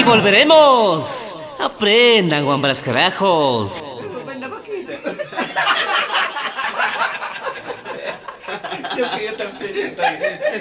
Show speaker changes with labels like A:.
A: y volveremos. Aprendan, guambras carajos.
B: Yo también estoy.